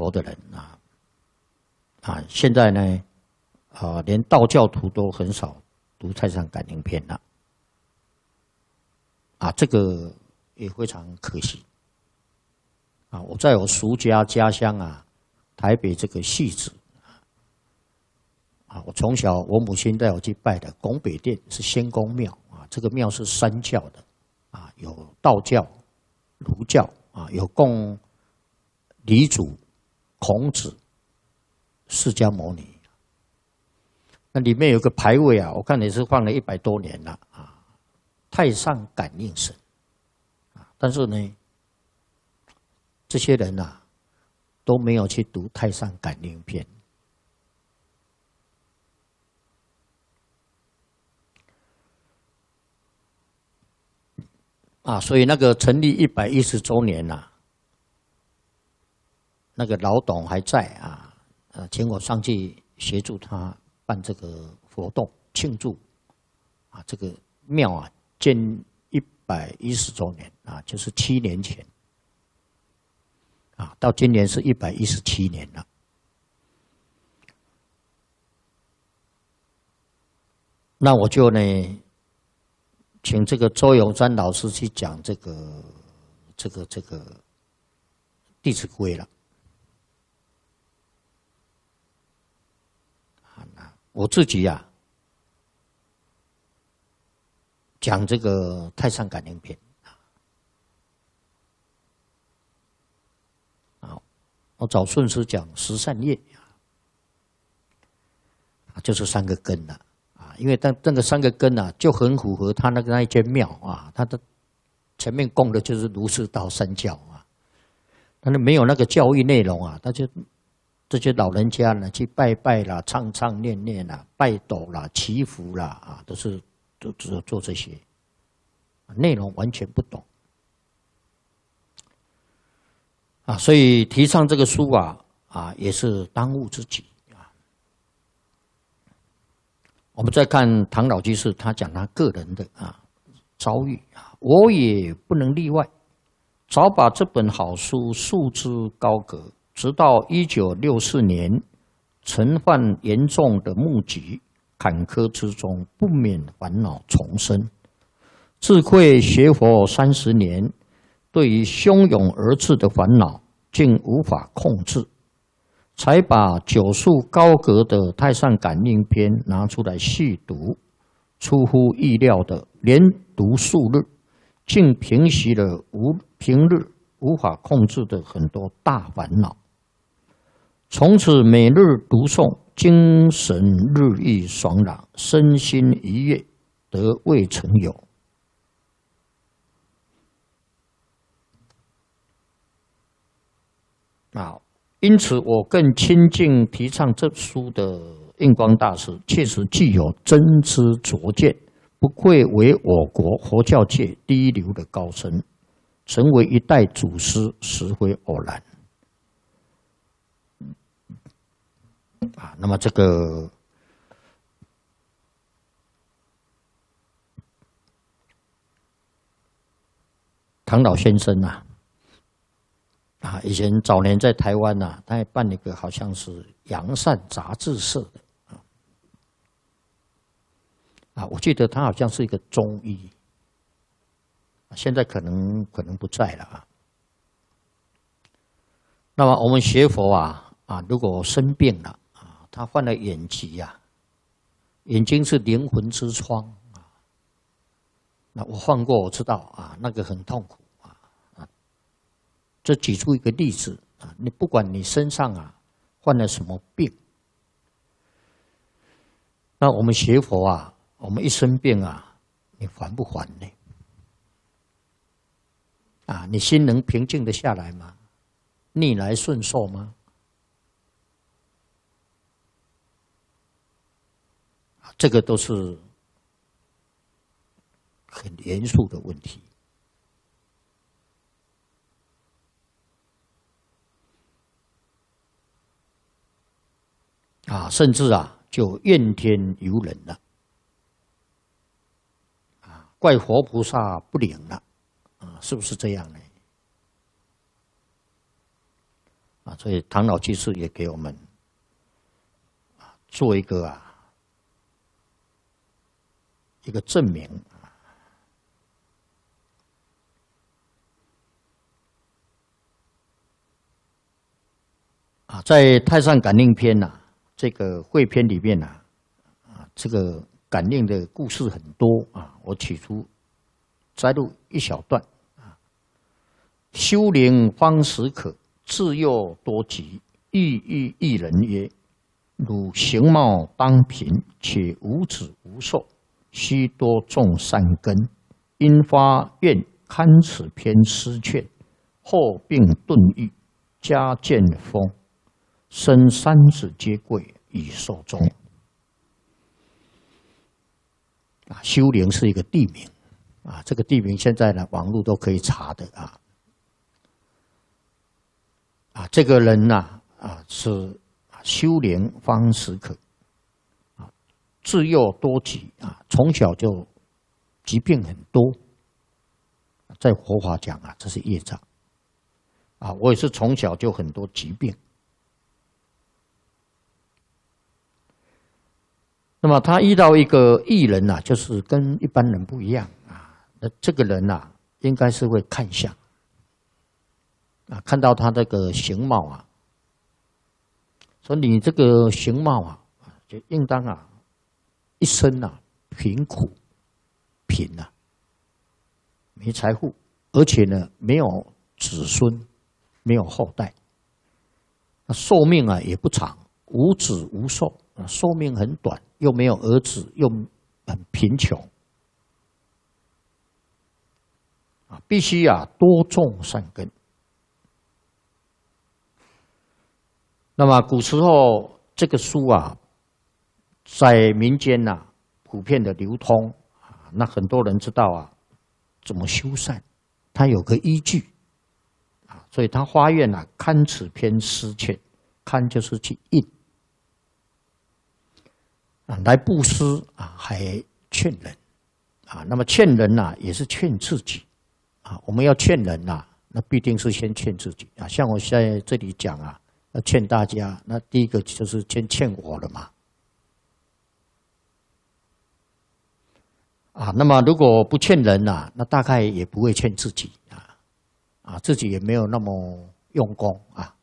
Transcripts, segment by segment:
佛的人现在呢连道教徒都很少读《太上感应篇》了这个也非常可惜我在我俗家乡台北这个戏子我从小我母亲带我去拜的拱北殿是仙公庙这个庙是三教的有道教、儒教有供李祖、孔子、释迦牟尼。那里面有个牌位我看也是放了100多年了太上感应神但是呢，这些人都没有去读《太上感应篇》所以那个成立110周年那个老董还在请我上去协助他办这个活动庆祝这个庙建110周年就是7年前到今年是117年了。那我就呢，请这个周永瞻老师去讲这个《弟子规》了。我自己讲这个《太上感应篇》我找顺师讲十善业就是3个根了因为这个3个根就很符合他那一间庙他的前面供的就是儒释道三教但是没有那个教育内容他就这些老人家呢去拜拜啦、唱唱念念啦、拜斗啦、祈福啦都只有做这些，内容完全不懂所以提倡这个书也是当务之急我们再看唐老居士，他讲他个人的遭遇我也不能例外。早把这本好书束之高阁，直到1964年，曾患严重的目疾，坎坷之中，不免烦恼丛生。自愧学佛30年，对于汹涌而至的烦恼，竟无法控制。才把9束高阁的《太上感应篇》拿出来细读，出乎意料的，连读数日，竟平息了平日无法控制的很多大烦恼。从此每日读诵，精神日益爽朗，身心愉悦，得未曾有。因此，我更亲近提倡这书的印光大师，确实具有真知灼见，不愧为我国佛教界第一流的高僧，成为一代祖师，实非偶然。那么这个唐老先生以前早年在台湾他也办了一个好像是扬善杂志社的我记得他好像是一个中医，现在可能不在了那么我们学佛如果生病了他患了眼疾眼睛是灵魂之窗那我患过，我知道那个很痛苦这举出一个例子你不管你身上患了什么病，那我们学佛我们一生病你烦不烦呢？你心能平静得下来吗？逆来顺受吗？这个都是很严肃的问题甚至就怨天尤人了怪活菩萨不灵了是不是这样呢？ 啊，所以唐老居士也给我们做一个证明。在《太上感应篇》这个汇篇里面这个感应的故事很多我取出摘录一小段修灵方始可，自幼多疾，欲一人曰：汝形貌当贫，且无子无寿，须多种善根，因发愿堪此篇诗劝，后病顿愈，家见风，生三子皆贵，已寿终。修灵是一个地名这个地名现在呢网络都可以查的这个人是修灵方始可自幼多疾从小就疾病很多，在佛法讲这是业障我也是从小就很多疾病。那么他遇到一个异人就是跟一般人不一样那这个人应该是会看相看到他这个形貌说你这个形貌就应当一生贫苦贫没财富，而且呢没有子孙，没有后代，寿命也不长，无子无寿，寿命很短，又没有儿子，又很贫穷必须多种善根。那么古时候这个书在民间普遍的流通那很多人知道怎么修善，他有个依据所以他发愿堪此篇诗劝，堪就是去印来布施还劝人那么劝人也是劝自己我们要劝人那必定是先劝自己像我在这里讲要劝大家，那第一个就是先劝我了嘛那么如果不劝人那大概也不会劝自己自己也没有那么用功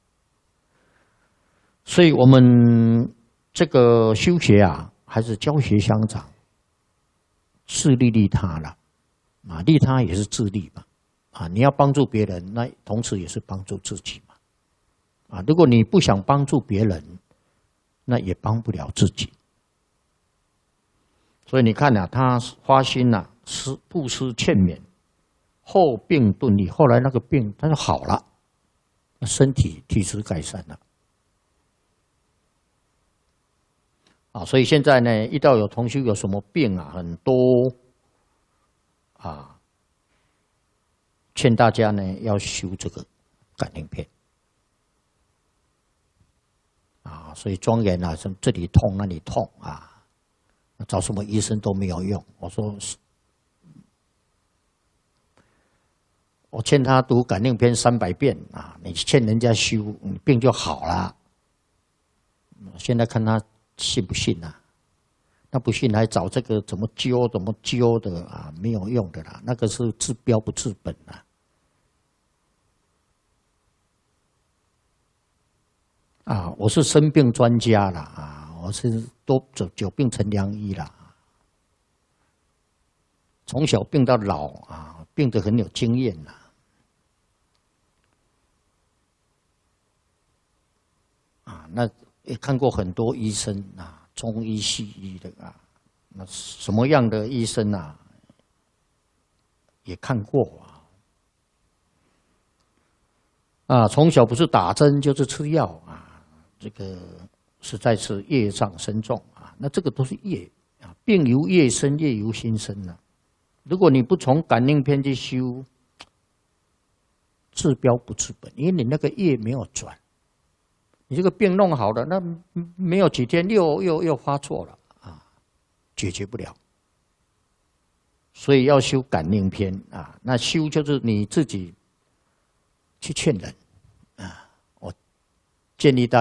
所以我们这个修学还是教学相长，自利利他了利他也是自利嘛你要帮助别人，那同时也是帮助自己嘛如果你不想帮助别人，那也帮不了自己。所以你看他发心布施劝勉，后病顿愈，后来那个病他就好了，身体体质改善了所以现在呢，遇到有同修有什么病很多劝大家呢要修这个感应篇所以庄严这里痛那里痛找什么医生都没有用。我说我劝他读感应篇300遍你劝人家修，你病就好了。现在看他信不信那不信还找这个怎么揪的没有用的那个是治标不治本我是生病专家了我是都久病成良医了从小病到老病得很有经验那也看过很多医生中医西医的那什么样的医生也看过从小不是打针就是吃药这个实在是业障深重那这个都是业病由业生，业由心生如果你不从感应篇去修，治标不治本，因为你那个业没有转，你这个病弄好了，那没有几天又发作了解决不了。所以要修感应篇那修就是你自己去劝人我建议大